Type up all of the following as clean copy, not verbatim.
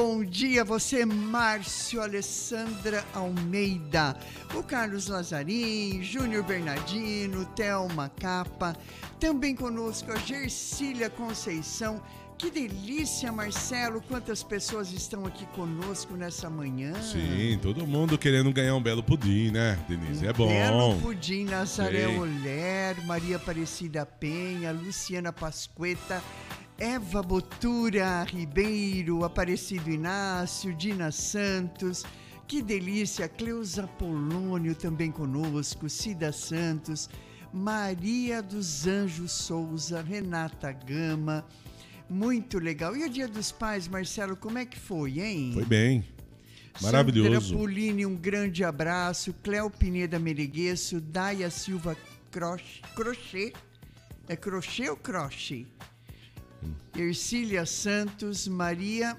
Bom dia, você, Márcio Alessandra Almeida, o Carlos Lazarim, Júnior Bernardino, Thelma Capa, também conosco a Gersília Conceição. Que delícia, Marcelo, quantas pessoas estão aqui conosco nessa manhã. Sim, todo mundo querendo ganhar um belo pudim, né, Denise? É bom. Belo pudim, Nazaré Oler, Maria Aparecida Penha, Luciana Pasqueta, Eva Botura Ribeiro, Aparecido Inácio, Dina Santos, que delícia, Cleusa Polônio também conosco, Cida Santos, Maria dos Anjos Souza, Renata Gama, muito legal. E o Dia dos Pais, Marcelo, como é que foi, hein? Foi bem, maravilhoso. Sandra Polini, um grande abraço, Cléo Pineda Mereguesso, Daia Silva Crochê, é crochê ou crochê? Ercília Santos, Maria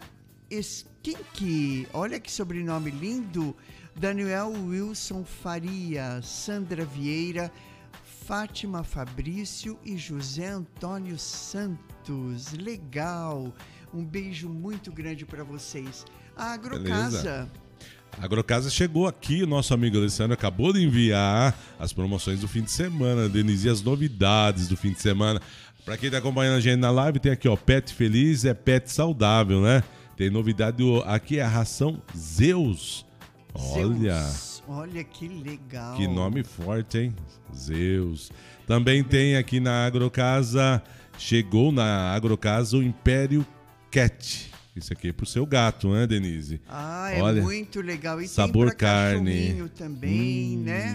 Esquinque, olha que sobrenome lindo, Daniel Wilson Faria, Sandra Vieira, Fátima Fabrício e José Antônio Santos, legal, um beijo muito grande para vocês. A Agrocasa. A Agrocasa chegou aqui, o nosso amigo Alessandro acabou de enviar as promoções do fim de semana, Denise, e as novidades do fim de semana. Para quem tá acompanhando a gente na live, tem aqui, ó, Pet Feliz é pet saudável, né? Tem novidade aqui, é a ração Zeus. Olha. Zeus. Olha que legal. Que nome forte, hein? Zeus. Também tem aqui na Agrocasa, chegou na Agrocasa o Império Cat. Isso aqui é pro seu gato, né, Denise? Ah, é Olha, muito legal. E sabor tem pra carne cachorrinho também, né?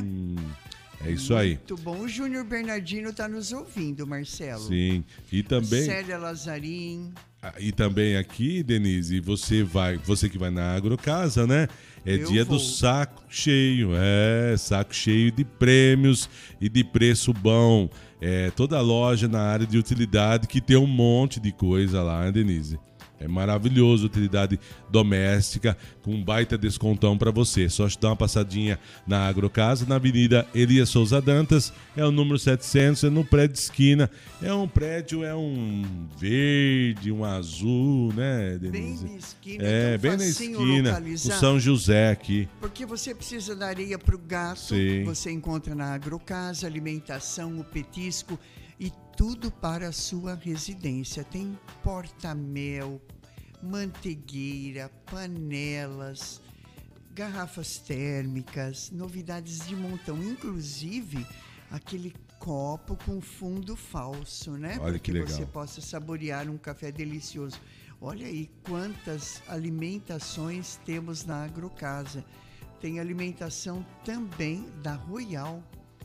É isso aí. Muito bom. O Júnior Bernardino está nos ouvindo, Marcelo. Sim. E também... Célia Lazarim. E também aqui, Denise, você que vai na Agrocasa, né? É dia do saco cheio. Saco cheio de prêmios e de preço bom. É toda loja na área de utilidade que tem um monte de coisa lá, né, Denise? É maravilhoso, utilidade doméstica, com um baita descontão para você. Só te dar uma passadinha na Agrocasa, na Avenida Elias Souza Dantas, é o número 700, é no prédio de esquina. É um prédio, é um verde, um azul, né, Denise? Bem na esquina, bem na esquina, o São José aqui. Porque você precisa da areia para o gato, sim. Você encontra na Agrocasa, alimentação, o petisco e tudo para a sua residência. Tem porta-mel, mantegueira, panelas, garrafas térmicas, novidades de montão, inclusive aquele copo com fundo falso, né? Olha que legal. Para que você possa saborear um café delicioso. Olha aí quantas alimentações temos na Agrocasa. Tem alimentação também da Royal.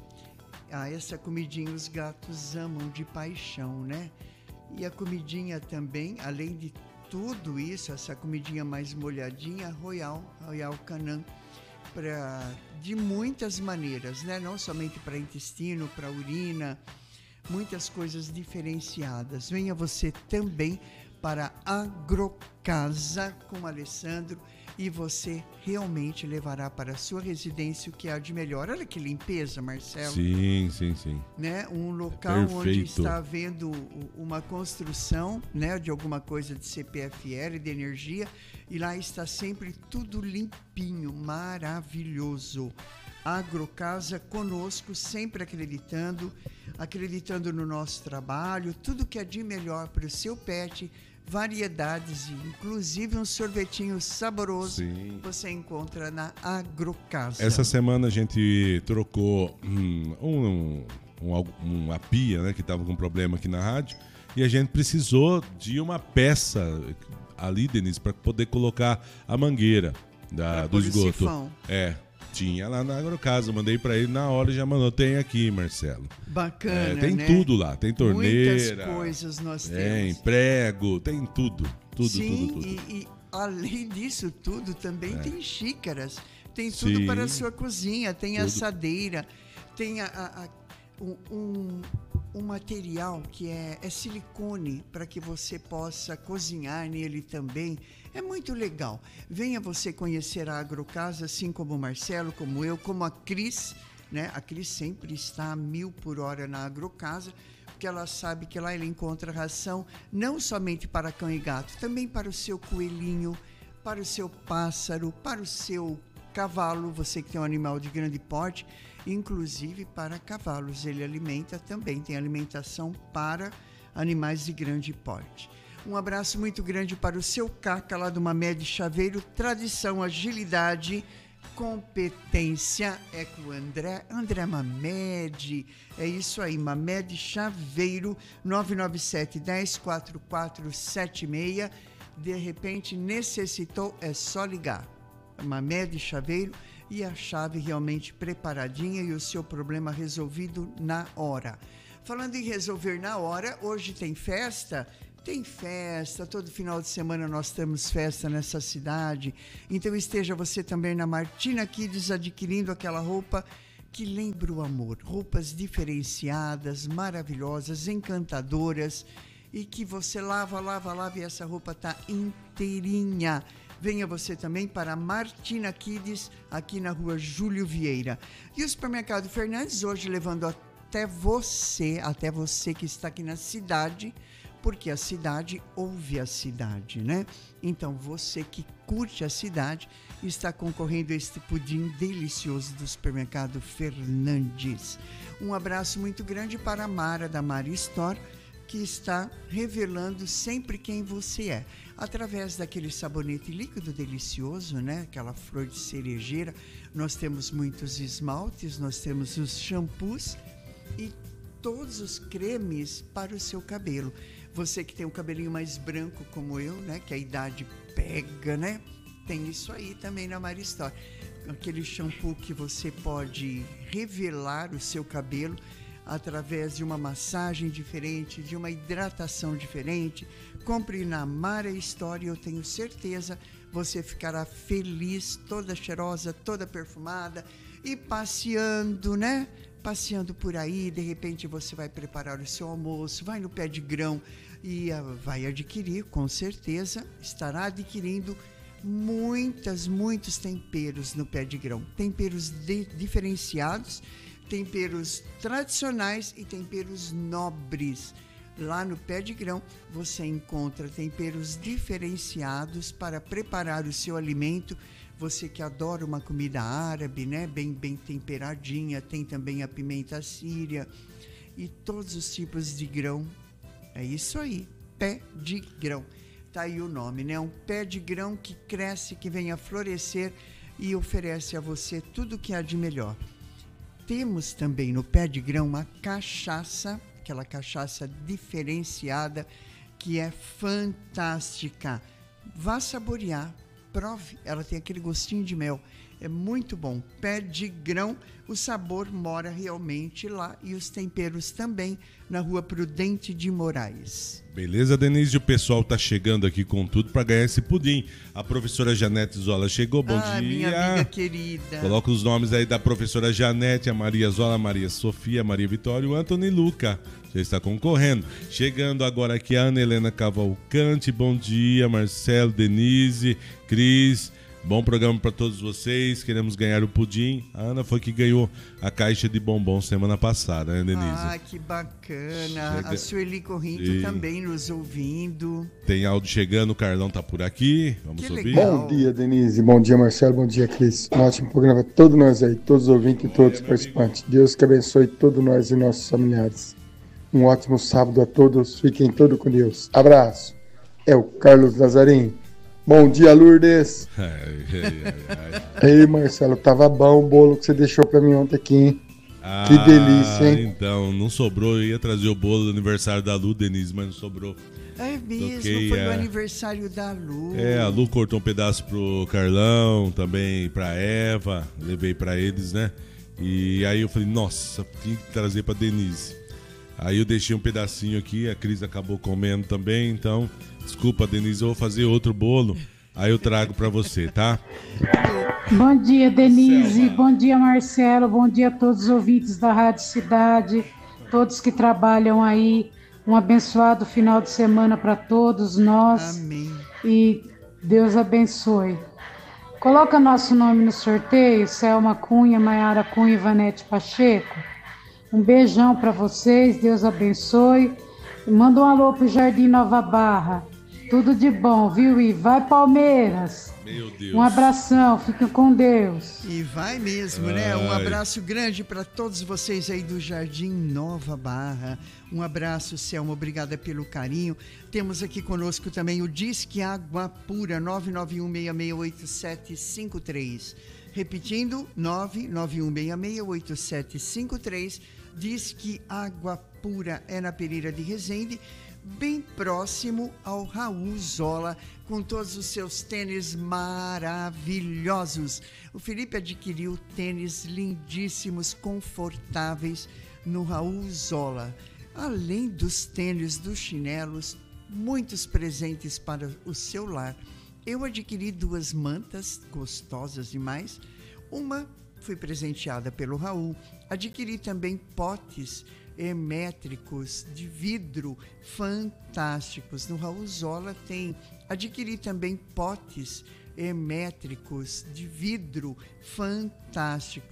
Essa comidinha os gatos amam de paixão, né? E a comidinha também, além de tudo isso, essa comidinha mais molhadinha, Royal Canin, de muitas maneiras, né? Não somente para intestino, para urina, muitas coisas diferenciadas. Venha você também para a Agrocasa com o Alessandro e você realmente levará para a sua residência o que há de melhor. Olha que limpeza, Marcelo. Sim, sim, sim. Né? Um local perfeito. Onde está havendo uma construção, né, de alguma coisa de CPFL, de energia, e lá está sempre tudo limpinho, maravilhoso. Agrocasa conosco, sempre acreditando no nosso trabalho, tudo que é de melhor para o seu pet, variedades, inclusive um sorvetinho saboroso. Sim. Você encontra na Agrocasa. Essa semana a gente trocou uma pia, né, que estava com problema aqui na rádio, e a gente precisou de uma peça ali, Denise, para poder colocar a mangueira do esgoto. Tinha lá na Agrocasa, mandei para ele na hora e já mandou. Tem aqui, Marcelo. Bacana, tem né? tudo lá, tem torneira. Muitas coisas nós temos. Tem prego, tem tudo. Sim, tudo. E além disso tudo, também tem xícaras. Tem tudo para a sua cozinha, tem tudo. Assadeira, tem um material que é silicone para que você possa cozinhar nele também. É muito legal. Venha você conhecer a Agrocasa, assim como o Marcelo, como eu, como a Cris, né? A Cris sempre está a 1000 por hora na Agrocasa, porque ela sabe que lá ela encontra ração não somente para cão e gato, também para o seu coelhinho, para o seu pássaro, para o seu cavalo, você que tem um animal de grande porte, inclusive para cavalos. Ele alimenta também, tem alimentação para animais de grande porte. Um abraço muito grande para o seu Caca, lá do Mamed Chaveiro. Tradição, agilidade, competência é com o André Mamed. É isso aí, Mamed Chaveiro, 997-10-4476. De repente necessitou, é só ligar. Mamed Chaveiro, e a chave realmente preparadinha e o seu problema resolvido na hora. Falando em resolver na hora, hoje tem festa. Tem festa, todo final de semana nós temos festa nessa cidade. Então esteja você também na Martina Kids adquirindo aquela roupa que lembra o amor. Roupas diferenciadas, maravilhosas, encantadoras e que você lava e essa roupa tá inteirinha. Venha você também para a Martina Kids, aqui na rua Júlio Vieira. E o Supermercado Fernandes hoje levando até você que está aqui na cidade, porque a cidade ouve a cidade, né? Então, você que curte a cidade está concorrendo a este pudim delicioso do Supermercado Fernandes. Um abraço muito grande para a Mara, da Mari Store, que está revelando sempre quem você é. Através daquele sabonete líquido delicioso, né? Aquela flor de cerejeira. Nós temos muitos esmaltes, nós temos os shampoos e todos os cremes para o seu cabelo. Você que tem um cabelinho mais branco como eu, né? Que a idade pega, né? Tem isso aí também na Mari Store. Aquele shampoo que você pode revelar o seu cabelo através de uma massagem diferente, de uma hidratação diferente. Compre na Mari Store e eu tenho certeza você ficará feliz, toda cheirosa, toda perfumada e passeando, né? Passeando por aí, de repente você vai preparar o seu almoço, vai no Pé de Grão e vai adquirir, com certeza, estará adquirindo muitos temperos no Pé de Grão. Temperos diferenciados, temperos tradicionais e temperos nobres. Lá no Pé de Grão você encontra temperos diferenciados para preparar o seu alimento. Você que adora uma comida árabe, né? Bem temperadinha, tem também a pimenta síria e todos os tipos de grão. É isso aí, Pé de Grão. Tá aí o nome, né? Um pé de grão que cresce, que vem a florescer e oferece a você tudo o que há de melhor. Temos também no Pé de Grão uma cachaça, aquela cachaça diferenciada que é fantástica. Vá saborear. Prove, ela tem aquele gostinho de mel, é muito bom. Pé de Grão, o sabor mora realmente lá e os temperos também na Rua Prudente de Moraes. Beleza, Denise, o pessoal tá chegando aqui com tudo para ganhar esse pudim. A professora Janete Zola chegou, bom dia. Minha amiga querida. Coloca os nomes aí da professora Janete, a Maria Zola, a Maria Sofia, a Maria Vitória e o Antônio Luca. Já está concorrendo. Chegando agora aqui a Ana Helena Cavalcante, bom dia, Marcelo, Denise, Cris, bom programa para todos vocês, queremos ganhar o pudim. A Ana foi que ganhou a caixa de bombom semana passada, né, Denise? Ah, que bacana. A Sueli Corrinto também nos ouvindo. Tem áudio chegando, o Carlão tá por aqui, vamos ouvir. Legal. Bom dia, Denise, bom dia, Marcelo, bom dia, Cris. Um ótimo programa para todos nós aí, todos os ouvintes e todos os participantes. Deus que abençoe todos nós e nossos familiares. Um ótimo sábado a todos, fiquem todos com Deus. Abraço. É o Carlos Lazarim. Bom dia, Lourdes. Ei, Marcelo, tava bom o bolo que você deixou pra mim ontem aqui, hein? Que delícia, hein? Então, não sobrou, eu ia trazer o bolo do aniversário da Lu, Denise, mas não sobrou. É mesmo, foi o aniversário da Lu. A Lu cortou um pedaço pro Carlão, também pra Eva, levei pra eles, né? E aí eu falei, nossa, tinha que trazer pra Denise. Aí eu deixei um pedacinho aqui, a Cris acabou comendo também, então, desculpa, Denise, eu vou fazer outro bolo, aí eu trago pra você, tá? Bom dia, Denise, bom dia, Marcelo, bom dia a todos os ouvintes da Rádio Cidade, todos que trabalham aí, um abençoado final de semana para todos nós. Amém. E Deus abençoe. Coloca nosso nome no sorteio, Selma Cunha, Maiara Cunha e Vanete Pacheco. Um beijão para vocês, Deus abençoe. Manda um alô pro Jardim Nova Barra. Tudo de bom, viu? E vai, Palmeiras! Meu Deus. Um abração, fica com Deus. E vai mesmo, né? Um abraço grande para todos vocês aí do Jardim Nova Barra. Um abraço, Selma, obrigada pelo carinho. Temos aqui conosco também o Disque Água Pura, 991668753. Repetindo, 991668753. Disque Água Pura é na Pereira de Resende, bem próximo ao Raul Zola, com todos os seus tênis maravilhosos. O Felipe adquiriu tênis lindíssimos, confortáveis no Raul Zola. Além dos tênis, dos chinelos, muitos presentes para o seu lar. Eu adquiri 2 mantas gostosas demais. Uma foi presenteada pelo Raul. Adquiri também potes hermétricos de vidro fantásticos. No Raul Zola adquiri também potes hermétricos de vidro fantásticos.